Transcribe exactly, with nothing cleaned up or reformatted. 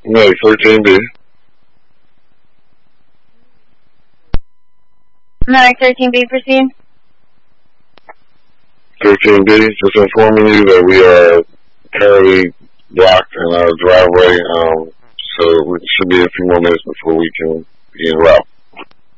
No, thirteen B. Medic thirteen B, proceed. thirteen B, just informing you that we are currently blocked in our driveway, um, so it should be a few more minutes before we can be en route.